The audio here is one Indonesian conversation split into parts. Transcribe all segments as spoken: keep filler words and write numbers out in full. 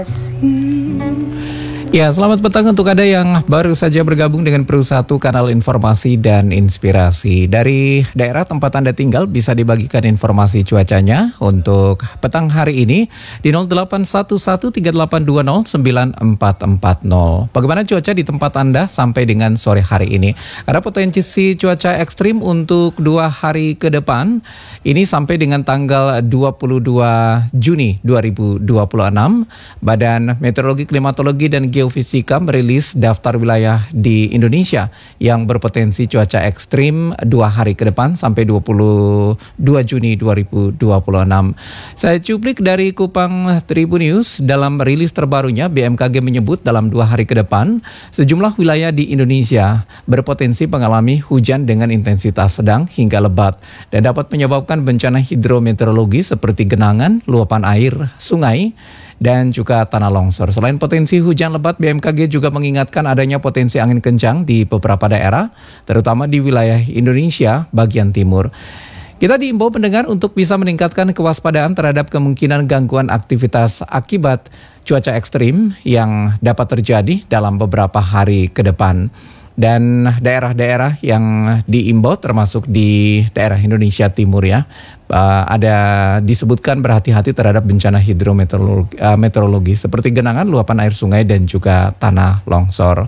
Ya, selamat petang untuk Anda yang baru saja bergabung dengan Pro satu Kanal Informasi dan Inspirasi. Dari daerah tempat Anda tinggal bisa dibagikan informasi cuacanya untuk petang hari ini di nol delapan satu satu tiga delapan dua nol sembilan empat empat nol. Bagaimana cuaca di tempat Anda sampai dengan sore hari ini? Ada potensi cuaca ekstrim untuk dua hari ke depan. Ini sampai dengan tanggal dua puluh dua Juni dua ribu dua puluh enam. Badan Meteorologi, Klimatologi, dan Geofisika merilis daftar wilayah di Indonesia yang berpotensi cuaca ekstrim dua hari ke depan sampai dua puluh dua Juni dua ribu dua puluh enam. Saya cuplik dari Kupang Tribun News. Dalam rilis terbarunya, B M K G menyebut dalam dua hari ke depan sejumlah wilayah di Indonesia berpotensi mengalami hujan dengan intensitas sedang hingga lebat dan dapat menyebabkan bencana hidrometeorologi seperti genangan, luapan air sungai, dan juga tanah longsor. Selain potensi hujan lebat, B M K G juga mengingatkan adanya potensi angin kencang di beberapa daerah, terutama di wilayah Indonesia bagian timur. Kita diimbau pendengar untuk bisa meningkatkan kewaspadaan terhadap kemungkinan gangguan aktivitas akibat cuaca ekstrim yang dapat terjadi dalam beberapa hari ke depan. Dan daerah-daerah yang diimbau termasuk di daerah Indonesia Timur ya, uh, ada disebutkan berhati-hati terhadap bencana hidrometeorologi uh, meteorologi seperti genangan, luapan air sungai, dan juga tanah longsor.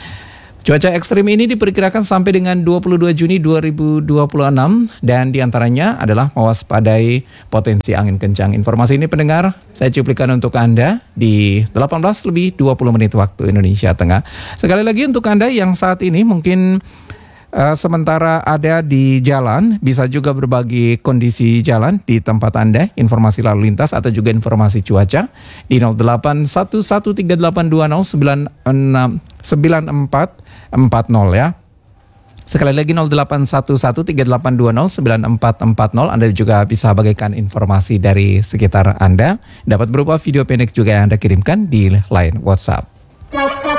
Cuaca ekstrim ini diperkirakan sampai dengan dua puluh dua Juni dua ribu dua puluh enam dan diantaranya adalah mewaspadai potensi angin kencang. Informasi ini pendengar saya cuplikan untuk Anda di delapan belas lebih dua puluh menit waktu Indonesia Tengah. Sekali lagi untuk Anda yang saat ini mungkin Uh, sementara ada di jalan, bisa juga berbagi kondisi jalan di tempat Anda, informasi lalu lintas atau juga informasi cuaca di nol delapan satu satu tiga delapan dua nol sembilan enam sembilan empat empat nol ya. Sekali lagi nol delapan satu satu tiga delapan dua nol sembilan empat empat nol. Anda juga bisa bagikan informasi dari sekitar Anda. Dapat berupa video pendek juga yang Anda kirimkan di line WhatsApp.